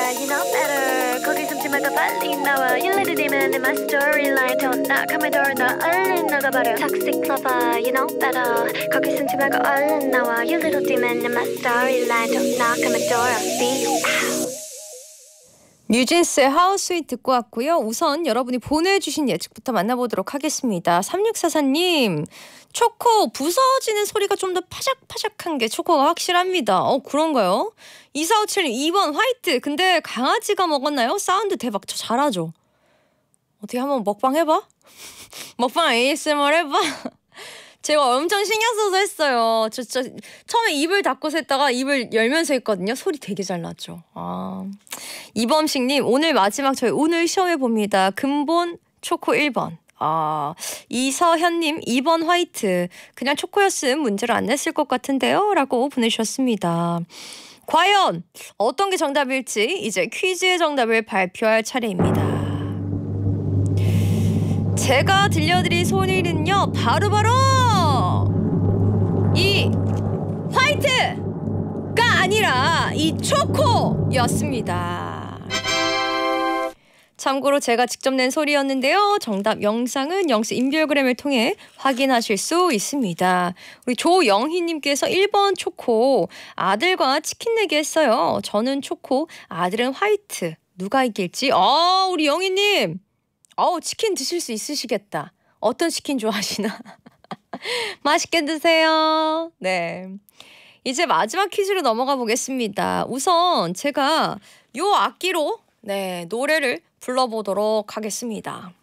you know better. 거기 숨지 말고 빨리 나와. You let it in in my storyline. Don't knock on my door. 나 얼른 나가버려. Toxic lover, you know better. 거기 숨지 말고 얼른 나와. You little demon in my storyline. Don't knock on my door. I'll see you out. 뉴진스의 How Sweet 듣고 왔고요. 우선 여러분이 보내주신 예측부터 만나보도록 하겠습니다. 3644님, 초코 부서지는 소리가 좀 더 파작파작한 게 초코가 확실합니다. 그런가요? 2457님, 2번 화이트. 근데 강아지가 먹었나요? 사운드 대박. 저 잘하죠? 어떻게 한번 먹방 해봐? 먹방 ASMR 해봐? 제가 엄청 신경 써서 했어요. 저 처음에 입을 닫고서 했다가 입을 열면서 했거든요. 소리 되게 잘 났죠. 이범식님, 오늘 마지막 저희 오늘 시험해봅니다. 근본 초코 1번. 이서현님, 2번 화이트. 그냥 초코였음 문제를 안 냈을 것 같은데요? 라고 보내주셨습니다. 과연 어떤 게 정답일지 이제 퀴즈의 정답을 발표할 차례입니다. 제가 들려드릴 소리는요, 바로바로 이 화이트가 아니라 이 초코였습니다. 참고로 제가 직접 낸 소리였는데요. 정답 영상은 영스 인별그램을 통해 확인하실 수 있습니다. 우리 조영희님께서 1번 초코, 아들과 치킨 내기 했어요. 저는 초코, 아들은 화이트. 누가 이길지? 우리 영희님, 치킨 드실 수 있으시겠다. 어떤 치킨 좋아하시나? 맛있게 드세요. 네, 이제 마지막 퀴즈로 넘어가 보겠습니다. 우선 제가 요 악기로 노래를 불러보도록 하겠습니다.